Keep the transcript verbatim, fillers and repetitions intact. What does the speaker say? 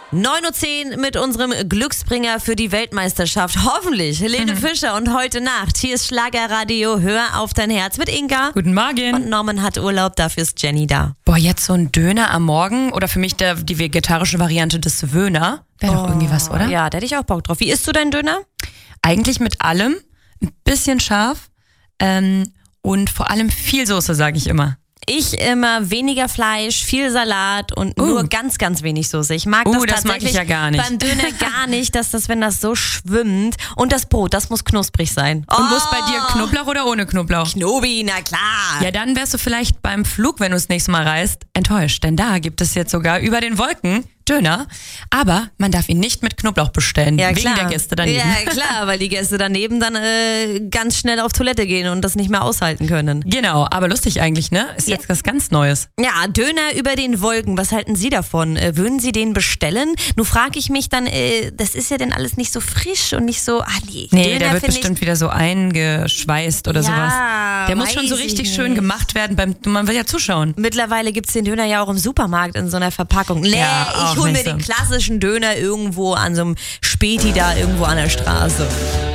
neun Uhr zehn mit unserem Glücksbringer für die Weltmeisterschaft. Hoffentlich Helene mhm. Fischer und heute Nacht. Hier ist Schlagerradio, hör auf dein Herz mit Inga. Guten Morgen. Und Norman hat Urlaub, dafür ist Jenny da. Boah, jetzt so ein Döner am Morgen oder für mich der, die vegetarische Variante des Wöhner. Wäre doch oh, irgendwie was, oder? Ja, da hätte ich auch Bock drauf. Wie isst du deinen Döner? Eigentlich mit allem, ein bisschen scharf ähm, und vor allem viel Soße, sage ich immer. Ich immer weniger Fleisch, viel Salat und uh. nur ganz, ganz wenig Soße. Ich mag uh, das, das tatsächlich mag ich ja gar nicht. beim Döner gar nicht, dass das, wenn das so schwimmt. Und das Brot, das muss knusprig sein. Und oh. muss bei dir Knoblauch oder ohne Knoblauch? Knobi, na klar. Ja, dann wärst du vielleicht beim Flug, wenn du das nächste Mal reist, enttäuscht. Denn da gibt es jetzt sogar über den Wolken Döner, aber man darf ihn nicht mit Knoblauch bestellen, ja, wegen klar. der Gäste daneben. Ja klar, weil die Gäste daneben dann äh, ganz schnell auf Toilette gehen und das nicht mehr aushalten können. Genau, aber lustig eigentlich, ne? Ist ja. jetzt was ganz Neues. Ja, Döner über den Wolken, was halten Sie davon? Äh, würden Sie den bestellen? Nun frage ich mich dann, äh, das ist ja denn alles nicht so frisch und nicht so, ah nee. Nee, Döner der wird bestimmt ich, wieder so eingeschweißt oder ja, sowas. Der muss schon so richtig schön gemacht werden, beim, man will ja zuschauen. Mittlerweile gibt's den Döner ja auch im Supermarkt in so einer Verpackung. Nee, ja, ich hole mir so. den klassischen Döner irgendwo an so einem Späti da irgendwo an der Straße.